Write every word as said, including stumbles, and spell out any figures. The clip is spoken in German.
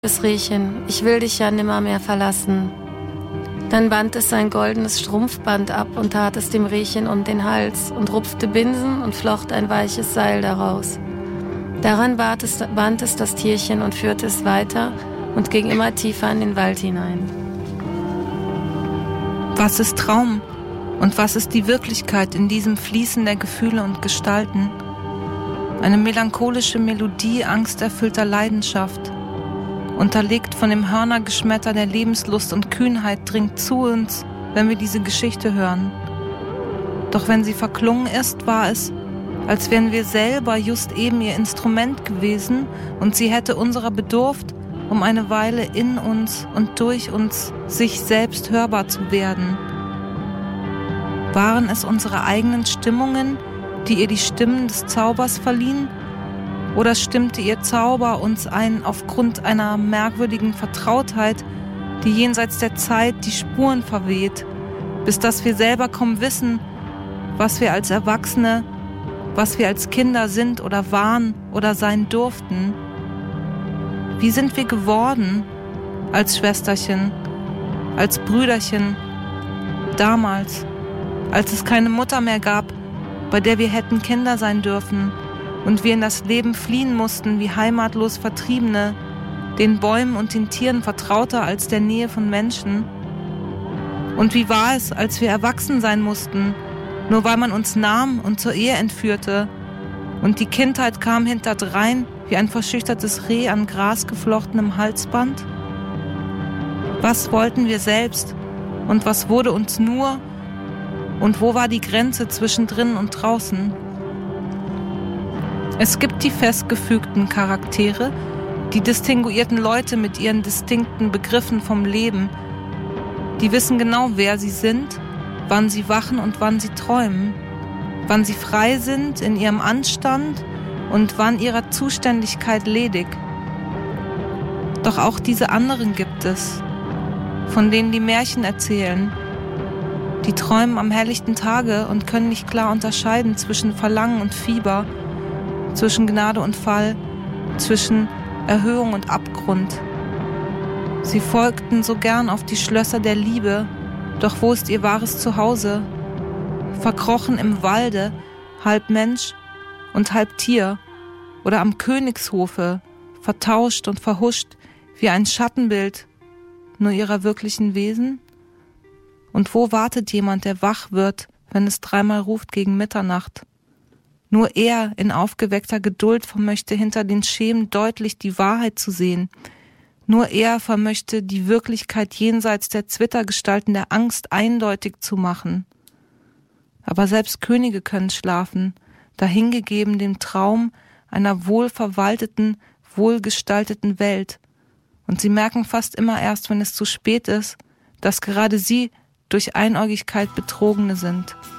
Das Rehchen, ich will dich ja nimmermehr verlassen. Dann band es sein goldenes Strumpfband ab und tat es dem Rehchen um den Hals und rupfte Binsen und flocht ein weiches Seil daraus. Daran band es, band es das Tierchen und führte es weiter und ging immer tiefer in den Wald hinein. Was ist Traum und was ist die Wirklichkeit in diesem Fließen der Gefühle und Gestalten? Eine melancholische Melodie angsterfüllter Leidenschaft, unterlegt von dem Hörnergeschmetter der Lebenslust und Kühnheit, dringt zu uns, wenn wir diese Geschichte hören. Doch wenn sie verklungen ist, war es, als wären wir selber just eben ihr Instrument gewesen und sie hätte unserer bedurft, um eine Weile in uns und durch uns sich selbst hörbar zu werden. Waren es unsere eigenen Stimmungen, die ihr die Stimmen des Zaubers verliehen? Oder stimmte ihr Zauber uns ein aufgrund einer merkwürdigen Vertrautheit, die jenseits der Zeit die Spuren verweht, bis dass wir selber kaum wissen, was wir als Erwachsene, was wir als Kinder sind oder waren oder sein durften? Wie sind wir geworden als Schwesterchen, als Brüderchen, damals, als es keine Mutter mehr gab, bei der wir hätten Kinder sein dürfen, und wir in das Leben fliehen mussten wie heimatlos Vertriebene, den Bäumen und den Tieren vertrauter als der Nähe von Menschen? Und wie war es, als wir erwachsen sein mussten, nur weil man uns nahm und zur Ehe entführte, und die Kindheit kam hinterdrein wie ein verschüchtertes Reh an grasgeflochtenem Halsband? Was wollten wir selbst und was wurde uns nur, und wo war die Grenze zwischen drinnen und draußen? Es gibt die festgefügten Charaktere, die distinguierten Leute mit ihren distinkten Begriffen vom Leben. Die wissen genau, wer sie sind, wann sie wachen und wann sie träumen, wann sie frei sind in ihrem Anstand und wann ihrer Zuständigkeit ledig. Doch auch diese anderen gibt es, von denen die Märchen erzählen. Die träumen am helllichten Tage und können nicht klar unterscheiden zwischen Verlangen und Fieber, zwischen Gnade und Fall, zwischen Erhöhung und Abgrund. Sie folgten so gern auf die Schlösser der Liebe, doch wo ist ihr wahres Zuhause? Verkrochen im Walde, halb Mensch und halb Tier, oder am Königshofe, vertauscht und verhuscht wie ein Schattenbild nur ihrer wirklichen Wesen? Und wo wartet jemand, der wach wird, wenn es dreimal ruft gegen Mitternacht? Nur er in aufgeweckter Geduld vermöchte hinter den Schemen deutlich die Wahrheit zu sehen. Nur er vermöchte die Wirklichkeit jenseits der Zwittergestalten der Angst eindeutig zu machen. Aber selbst Könige können schlafen, dahingegeben dem Traum einer wohlverwalteten, wohlgestalteten Welt. Und sie merken fast immer erst, wenn es zu spät ist, dass gerade sie durch Einäugigkeit Betrogene sind.